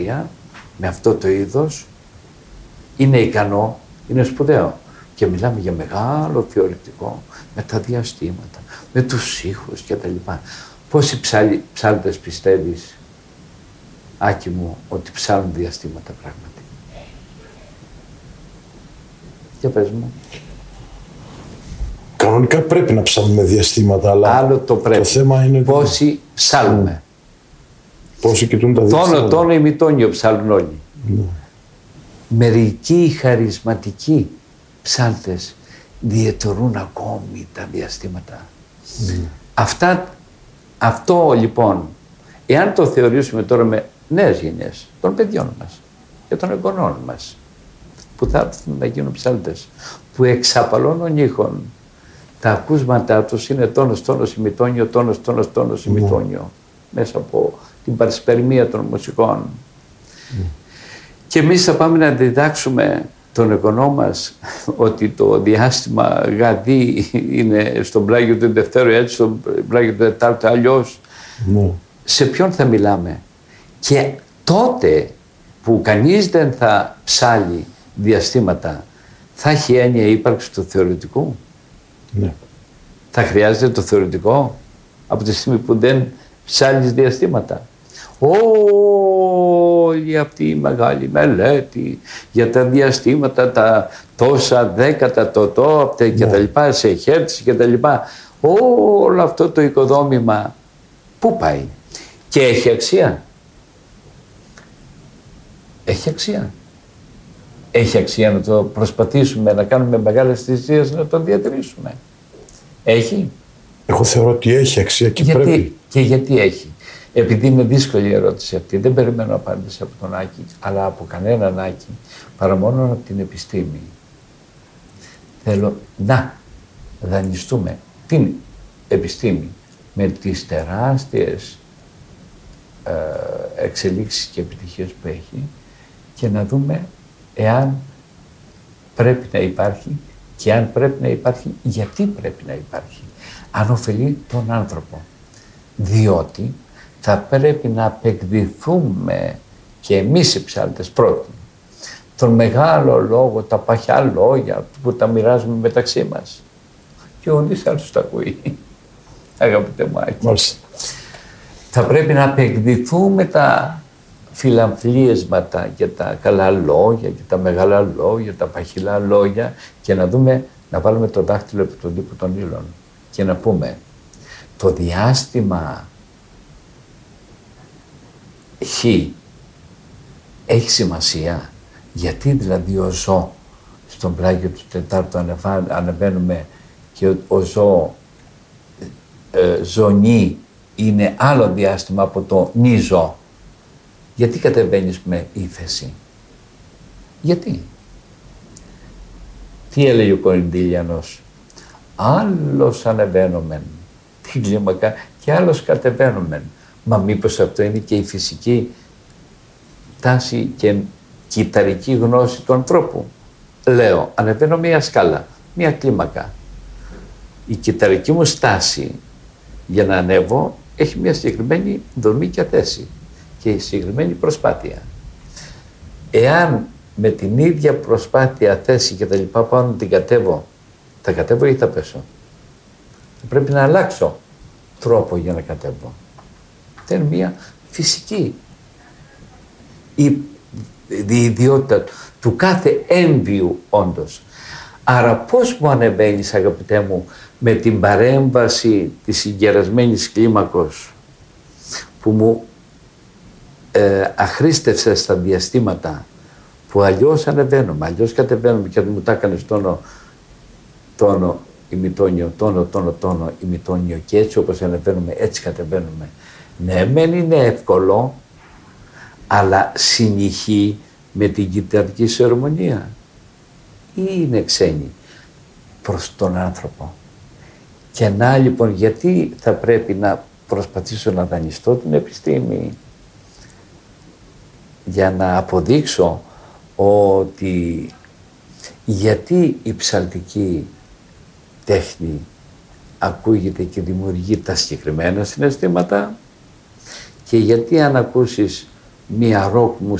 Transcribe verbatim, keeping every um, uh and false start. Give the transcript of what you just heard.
με αυτό το είδος είναι ικανό, είναι σπουδαίο. Και μιλάμε για μεγάλο θεωρητικό, με τα διαστήματα, με τους ήχους και τα λοιπά. Πόσοι ψάλι, ψάλτες πιστεύεις, Άκη μου, ότι ψάλουν διαστήματα πράγματι? Για πες μου. Κανονικά πρέπει να ψάλουμε διαστήματα, αλλά άλλο το πρέπει. Το θέμα είναι πόσοι ψάλουμε. Πόσοι κοιτούν τα διαστήματα. Τόνο, τόνο, ημιτόνιο ψάλουν όλοι. Ναι. Μερικοί χαρισματικοί ψάλτες διαιτηρούν ακόμη τα διαστήματα. Mm. Αυτά, αυτό λοιπόν, εάν το θεωρήσουμε τώρα με νέες γενιές των παιδιών μας και των εγγονών μας, που θα έρθουν να γίνουν ψάλτες, που εξαπαλώνουν ήχων, τα ακούσματά τους είναι τόνος, τόνος, ημιτόνιο, τόνος, τόνος, τόνος, ημιτόνιο, mm. μέσα από την παρασπερμία των μουσικών. Mm. Και εμείς θα πάμε να διδάξουμε τον εγγονό μας ότι το διάστημα γαδί είναι στον πλάγιο του Δευτέρου έτσι, στον πλάγιο του Τετάρτου αλλιώς. Ναι. Σε ποιον θα μιλάμε? Και τότε που κανείς δεν θα ψάλει διαστήματα, θα έχει έννοια ύπαρξη του θεωρητικού. Ναι. Θα χρειάζεται το θεωρητικό από τη στιγμή που δεν ψάλεις διαστήματα. Όλη αυτή η μεγάλη μελέτη για τα διαστήματα, τα τόσα δέκατα το το και ναι. τα λοιπά, σε χέρτς και τα λοιπά, όλο αυτό το οικοδόμημα πού πάει? Και έχει αξία? Έχει αξία. Έχει αξία να το προσπαθήσουμε, να κάνουμε μεγάλες θυσίες, να το διατηρήσουμε. Έχει. Εγώ θεωρώ ότι έχει αξία και γιατί, πρέπει. Και γιατί έχει? Επειδή είναι δύσκολη η ερώτηση αυτή, δεν περιμένω απάντηση από τον Άκη, αλλά από κανέναν Άκη, παρά μόνο από την επιστήμη. Θέλω να δανειστούμε την επιστήμη με τις τεράστιες ε, εξελίξεις και επιτυχίες που έχει και να δούμε εάν πρέπει να υπάρχει και αν πρέπει να υπάρχει, γιατί πρέπει να υπάρχει. Αν ωφελεί τον άνθρωπο. Διότι θα πρέπει να απεκδηθούμε και εμείς οι ψάλτες πρώτοι τον μεγάλο λόγο, τα παχιά λόγια που τα μοιράζουμε μεταξύ μας. Και ο νης άλλος τα ακούει, αγαπητέ Μάκη. Θα πρέπει να απεκδηθούμε τα φιλαμφλίεσματα και τα καλά λόγια και τα μεγάλα λόγια, τα παχυλά λόγια και να δούμε, να βάλουμε το δάχτυλο επί τον τύπο των ύλων και να πούμε το διάστημα Χ έχει σημασία. Γιατί δηλαδή ο ζω στον πλάγιο του Τετάρτου ανεβα, ανεβαίνουμε και ο, ο ζω ε, ζωνή είναι άλλο διάστημα από το νη ζω. Γιατί κατεβαίνεις με ύφεση? Γιατί? Τι έλεγε ο Κορινθήλιανος? Άλλος ανεβαίνομεν τη κλίμακα και άλλος κατεβαίνομεν. Μα μήπως αυτό είναι και η φυσική τάση και κυταρική γνώση του ανθρώπου? Λέω, ανεβαίνω μία σκάλα, μία κλίμακα. Η κυταρική μου στάση για να ανέβω έχει μια συγκεκριμένη δομή και θέση και συγκεκριμένη προσπάθεια. Εάν με την ίδια προσπάθεια, θέση και τα λοιπά πάω να την κατέβω, θα κατέβω ή θα πέσω? Θα πρέπει να αλλάξω τρόπο για να κατέβω. Αυτό είναι μια φυσική η, η ιδιότητα του κάθε έμβιου όντως. Άρα πώς μου ανεβαίνεις, αγαπητέ μου, με την παρέμβαση της συγκερασμένης κλίμακος που μου ε, αχρήστευσε στα διαστήματα που αλλιώς ανεβαίνουμε, αλλιώς κατεβαίνουμε και μου τα έκανες τόνο, τόνο, ημιτόνιο, τόνο, τόνο, τόνο, ημιτόνιο και έτσι όπως ανεβαίνουμε έτσι κατεβαίνουμε. Ναι, μεν είναι εύκολο, αλλά συνηχεί με την κυταρική σου ερμονία ή είναι ξένη προς τον άνθρωπο? Και να λοιπόν, γιατί θα πρέπει να προσπαθήσω να δανειστώ την επιστήμη για να αποδείξω ότι γιατί η ψαλτική τέχνη ακούγεται και δημιουργεί τα συγκεκριμένα συναισθήματα και γιατί αν ακούσεις μία ροκ